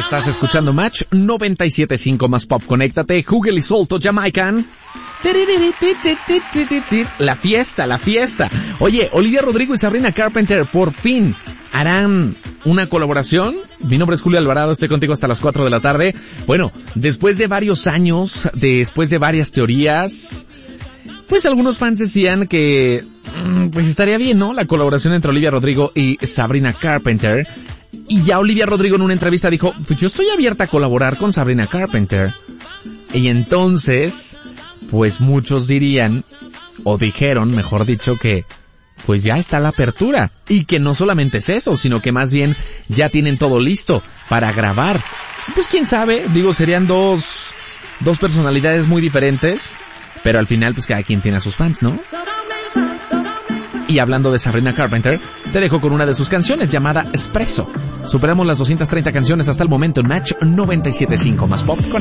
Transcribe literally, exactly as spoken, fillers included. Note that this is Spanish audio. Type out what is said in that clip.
Estás escuchando Match noventa y siete punto cinco más pop. Conéctate, Hugel y Solto, Jamaican. La fiesta, la fiesta. Oye, Olivia Rodrigo y Sabrina Carpenter por fin harán una colaboración. Mi nombre es Julio Alvarado, estoy contigo hasta las cuatro de la tarde. Bueno, después de varios años, después de varias teorías, pues algunos fans decían que pues estaría bien, ¿no? La colaboración entre Olivia Rodrigo y Sabrina Carpenter. Y ya Olivia Rodrigo en una entrevista dijo, pues yo estoy abierta a colaborar con Sabrina Carpenter. Y entonces, pues muchos dirían, o dijeron, mejor dicho, que pues ya está la apertura. Y que no solamente es eso, sino que más bien ya tienen todo listo para grabar. Pues quién sabe, digo, serían dos, dos personalidades muy diferentes, pero al final pues cada quien tiene a sus fans, ¿no? Y hablando de Sabrina Carpenter, te dejo con una de sus canciones llamada Espresso. Superamos las doscientas treinta canciones hasta el momento en Match noventa y siete punto cinco más pop.